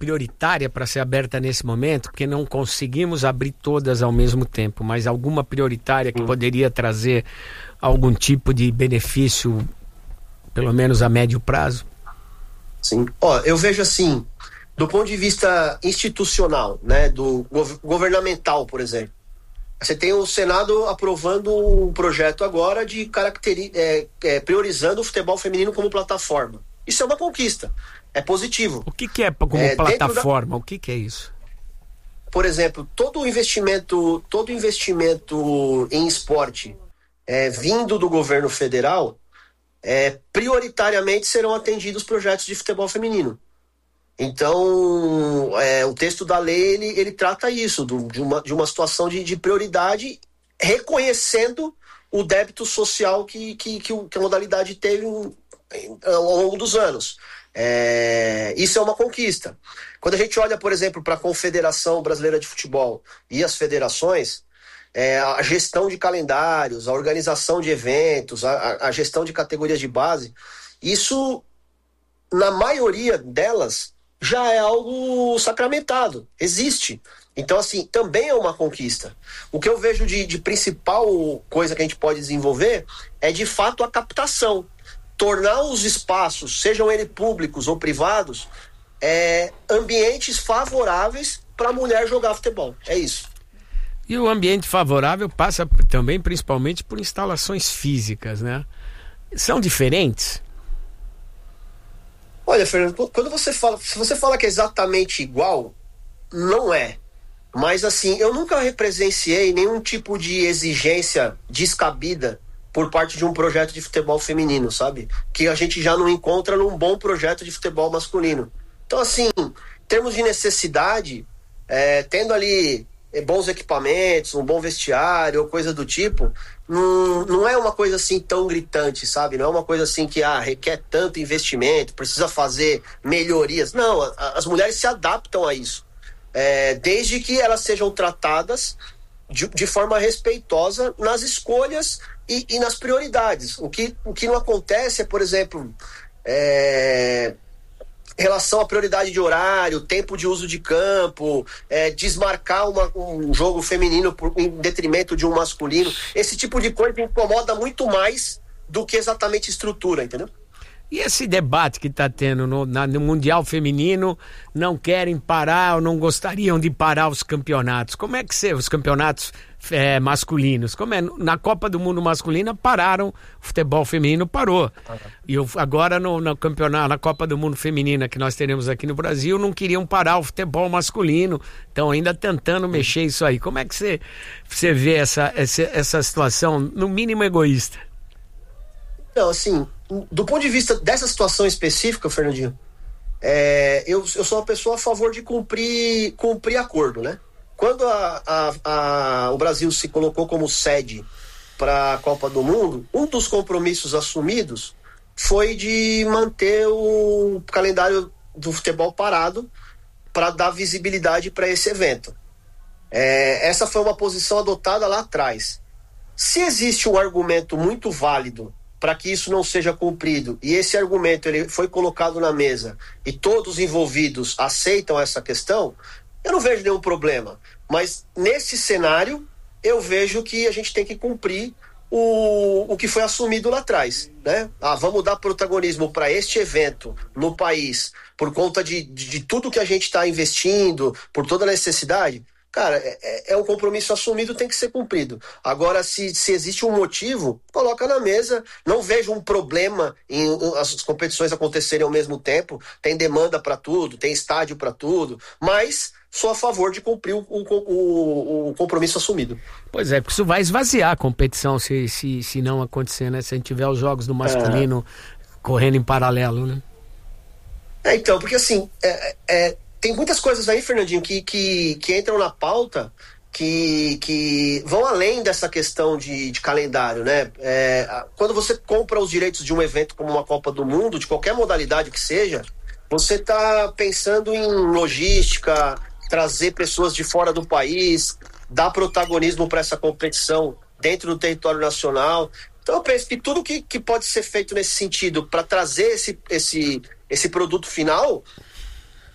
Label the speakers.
Speaker 1: prioritária para ser aberta nesse momento? Porque não conseguimos abrir todas ao mesmo tempo, mas alguma prioritária que poderia trazer algum tipo de benefício, pelo menos a médio prazo?
Speaker 2: Sim. Eu vejo assim, do ponto de vista institucional, né, do governamental, por exemplo. Você tem o Senado aprovando um projeto agora de priorizando o futebol feminino como plataforma. Isso é uma conquista, é positivo.
Speaker 1: O que é como plataforma? O que é isso?
Speaker 2: Por exemplo, todo investimento em esporte vindo do governo federal, prioritariamente serão atendidos projetos de futebol feminino. Então, o texto da lei, ele trata isso, de uma situação de prioridade, reconhecendo o débito social que a modalidade teve ao longo dos anos. Isso é uma conquista. Quando a gente olha, por exemplo, para a Confederação Brasileira de Futebol e as federações, a gestão de calendários, a organização de eventos, a gestão de categorias de base, isso, na maioria delas, já é algo sacramentado, existe. Então, assim, também é uma conquista. O que eu vejo de principal coisa que a gente pode desenvolver é, de fato, a captação. Tornar os espaços, sejam eles públicos ou privados, ambientes favoráveis para a mulher jogar futebol. É isso.
Speaker 1: E o ambiente favorável passa também, principalmente, por instalações físicas, né? São diferentes?
Speaker 2: Olha, Fernando, se você fala que é exatamente igual, não é. Mas, assim, eu nunca presenciei nenhum tipo de exigência descabida por parte de um projeto de futebol feminino, sabe? Que a gente já não encontra num bom projeto de futebol masculino. Então, assim, em termos de necessidade, tendo ali bons equipamentos, um bom vestiário, coisa do tipo, não é uma coisa assim tão gritante, sabe? Não é uma coisa assim que requer tanto investimento, precisa fazer melhorias. Não, as mulheres se adaptam a isso, desde que elas sejam tratadas de forma respeitosa nas escolhas e nas prioridades. O que não acontece é, por exemplo, relação à prioridade de horário, tempo de uso de campo, desmarcar um jogo feminino em detrimento de um masculino. Esse tipo de coisa incomoda muito mais do que exatamente estrutura, entendeu?
Speaker 1: E esse debate que está tendo no Mundial Feminino, não querem parar ou não gostariam de parar os campeonatos. Como é que os campeonatos masculinos? Como na Copa do Mundo masculina pararam, o futebol feminino parou. E agora no campeonato, na Copa do Mundo feminina que nós teremos aqui no Brasil, não queriam parar o futebol masculino. Estão ainda tentando mexer isso aí. Como é que você vê essa situação, no mínimo egoísta?
Speaker 2: Não, assim, do ponto de vista dessa situação específica, Fernandinho, eu sou uma pessoa a favor de cumprir acordo, né? Quando o Brasil se colocou como sede para a Copa do Mundo, um dos compromissos assumidos foi de manter o calendário do futebol parado para dar visibilidade para esse evento. Essa foi uma posição adotada lá atrás. Se existe um argumento muito válido para que isso não seja cumprido, e esse argumento ele foi colocado na mesa e todos os envolvidos aceitam essa questão, eu não vejo nenhum problema. Mas nesse cenário, eu vejo que a gente tem que cumprir o que foi assumido lá atrás, né? Vamos dar protagonismo para este evento no país por conta de tudo que a gente está investindo, por toda a necessidade. Cara, é um compromisso assumido, tem que ser cumprido. Agora, se existe um motivo, coloca na mesa. Não vejo um problema em as competições acontecerem ao mesmo tempo. Tem demanda para tudo, tem estádio para tudo, mas sou a favor de cumprir o compromisso assumido.
Speaker 1: Pois é, porque isso vai esvaziar a competição se não acontecer, né? Se a gente tiver os jogos do masculino correndo em paralelo, né?
Speaker 2: Então, porque assim, tem muitas coisas aí, Fernandinho, que entram na pauta que vão além dessa questão de calendário, né? Quando você compra os direitos de um evento como uma Copa do Mundo, de qualquer modalidade que seja, você está pensando em logística, trazer pessoas de fora do país, dar protagonismo para essa competição dentro do território nacional. Então eu penso que tudo que pode ser feito nesse sentido para trazer esse produto final